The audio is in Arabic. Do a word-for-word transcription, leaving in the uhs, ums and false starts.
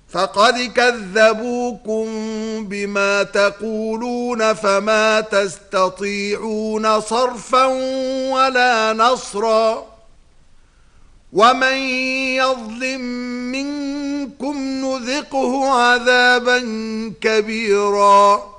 فقد كذبوكم بما تقولون فما تستطيعون صرفا ولا نصرا ومن يظلم منكم نذقه عذابا كبيرا